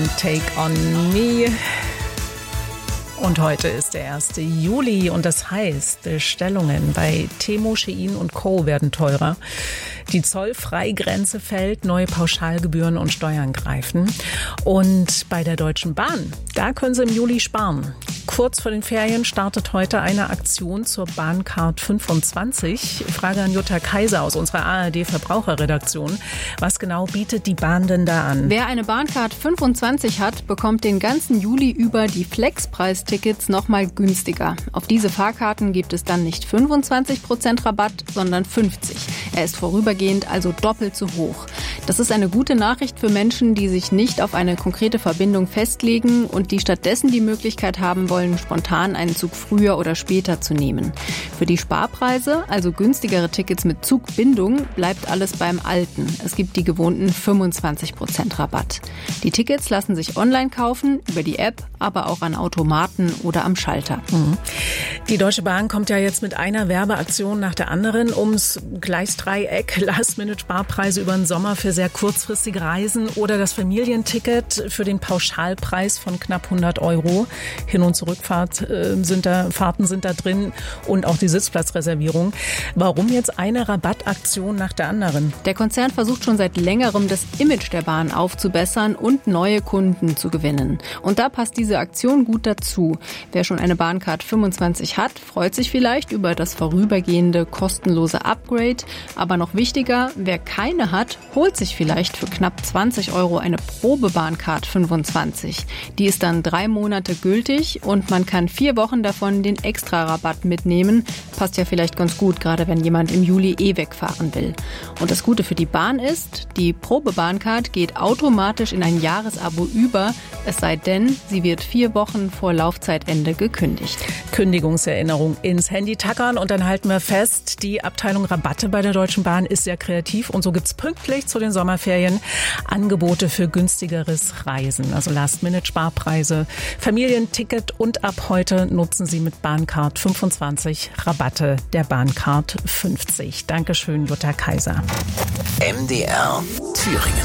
Take on Me. Und heute ist der 1. Juli und das heißt, Bestellungen bei Temu, Shein und Co. werden teurer. Die Zollfreigrenze fällt, neue Pauschalgebühren und Steuern greifen. Und bei der Deutschen Bahn, da können Sie im Juli sparen. Kurz vor den Ferien startet heute eine Aktion zur Bahncard 25. Frage an Jutta Kaiser aus unserer ARD-Verbraucherredaktion. Was genau bietet die Bahn denn da an? Wer eine Bahncard 25 hat, bekommt den ganzen Juli über die Flexpreistickets nochmal günstiger. Auf diese Fahrkarten gibt es dann nicht 25% Rabatt, sondern 50%. Er ist vorübergehend also doppelt so hoch. Das ist eine gute Nachricht für Menschen, die sich nicht auf eine konkrete Verbindung festlegen und die stattdessen die Möglichkeit haben wollen, spontan einen Zug früher oder später zu nehmen. Für die Sparpreise, also günstigere Tickets mit Zugbindung, bleibt alles beim Alten. Es gibt die gewohnten 25% Rabatt. Die Tickets lassen sich online kaufen, über die App, aber auch an Automaten oder am Schalter. Die Deutsche Bahn kommt ja jetzt mit einer Werbeaktion nach der anderen ums Gleisdreieck, Last-Minute-Sparpreise über den Sommer für sehr kurzfristige Reisen oder das Familienticket für den Pauschalpreis von knapp 100 €. Hin- und Zurückfahrten sind da drin und auch die Sitzplatzreservierung. Warum jetzt eine Rabattaktion nach der anderen? Der Konzern versucht schon seit längerem, das Image der Bahn aufzubessern und neue Kunden zu gewinnen. Und da passt diese Aktion gut dazu. Wer schon eine Bahncard 25 hat, freut sich vielleicht über das vorübergehende kostenlose Upgrade. Aber noch wichtiger, wer keine hat, holt sich vielleicht für knapp 20 € eine Probebahncard 25. Die ist dann 3 Monate gültig und man kann 4 Wochen davon den Extra-Rabatt mitnehmen. Passt ja vielleicht ganz gut, gerade wenn jemand im Juli wegfahren will. Und das Gute für die Bahn ist, die Probebahncard geht automatisch in ein Jahresabo über, es sei denn, sie wird 4 Wochen vor Laufzeitende gekündigt. Kündigungserinnerung ins Handy tackern und dann halten wir fest, die Abteilung Rabatte bei der Deutschen Bahn ist sehr kreativ und so gibt's pünktlich zu den Sommerferien Angebote für günstigeres Reisen, also Last-Minute-Sparpreise, Familienticket und ab heute nutzen Sie mit Bahncard 25 Rabatte der Bahncard 50. Dankeschön, Jutta Kaiser. MDR Thüringen.